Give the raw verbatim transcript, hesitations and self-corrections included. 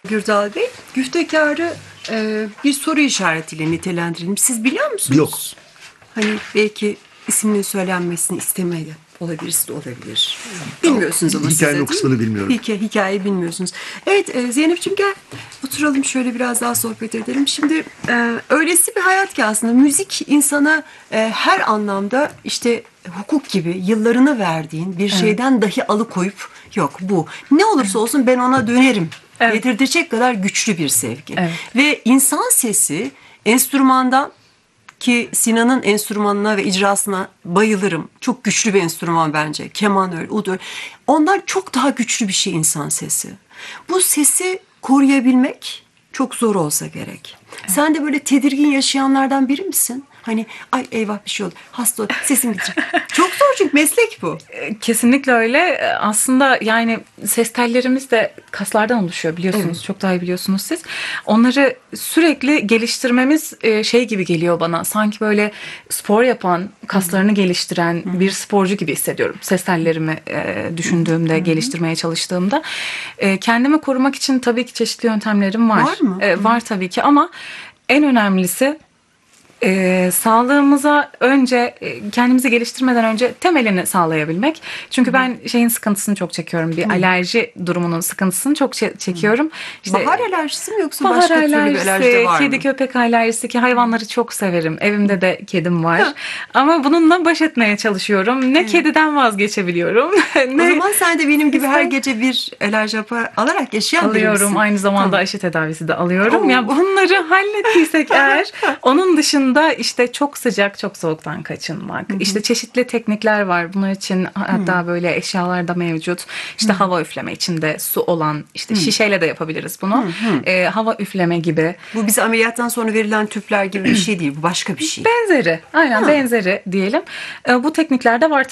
Gürdal Bey, güftekarı e, bir soru işaretiyle nitelendirelim. Siz biliyor musunuz? Yok. Hani belki isminin söylenmesini istemedi. Olabilir, siz de olabilir. Bilmiyorsunuz ama siz de, Hikayenin o değil kısmını mi? bilmiyorum. Hikaye, hikayeyi bilmiyorsunuz. Evet e, Zeynep'ciğim gel oturalım şöyle biraz daha sohbet edelim. Şimdi e, öylesi bir hayat ki aslında müzik insana e, her anlamda işte hukuk gibi yıllarını verdiğin bir şeyden dahi alıkoyup yok bu ne olursa olsun ben ona dönerim. Evet. Yedirtecek kadar güçlü bir sevgi. Evet. Ve insan sesi enstrümandan ki Sinan'ın enstrümanına ve icrasına bayılırım. Çok güçlü bir enstrüman bence. Keman öyle, ud öyle. Onlar çok daha güçlü bir şey insan sesi. Bu sesi koruyabilmek çok zor olsa gerek. Evet. Sen de böyle tedirgin yaşayanlardan biri misin? Hani ay eyvah bir şey oldu. Hasta oldu. Sesim gidecek. Çok zor çünkü meslek bu. Kesinlikle öyle. Aslında yani ses tellerimiz de kaslardan oluşuyor biliyorsunuz. Evet. Çok daha iyi biliyorsunuz siz. Onları sürekli geliştirmemiz şey gibi geliyor bana. Sanki böyle spor yapan, kaslarını geliştiren bir sporcu gibi hissediyorum. Ses tellerimi düşündüğümde, geliştirmeye çalıştığımda. Kendimi korumak için tabii ki çeşitli yöntemlerim var. Var mı? Var tabii ki ama en önemlisi Ee, sağlığımıza önce kendimizi geliştirmeden önce temelini sağlayabilmek. Çünkü Hı. ben şeyin sıkıntısını çok çekiyorum. Bir Hı. alerji durumunun sıkıntısını çok çekiyorum. İşte, bahar alerjisi mi yoksa bahar başka alerjisi, türlü bir alerji de var kedi mı? köpek alerjisi ki hayvanları çok severim. Evimde de kedim var. Ama bununla baş etmeye çalışıyorum. Ne Hı. kediden vazgeçebiliyorum. ne... O zaman sen de benim gibi her gece bir alerji hapı alarak yaşayan alıyorum. birisin. Aynı zamanda tamam. aşı tedavisi de alıyorum. Oo. Ya bunları hallettiysek eğer onun dışında da işte çok sıcak, çok soğuktan kaçınmak. Hı hı. İşte çeşitli teknikler var. Bunlar için hatta hı. böyle eşyalar da mevcut. İşte hı. hava üfleme içinde su olan, işte hı. şişeyle de yapabiliriz bunu. Hı hı. Ee, hava üfleme gibi. Bu bize ameliyattan sonra verilen tüpler gibi bir şey değil. Bu başka bir şey. Benzeri. Aynen hı. benzeri diyelim. Ee, bu teknikler de var.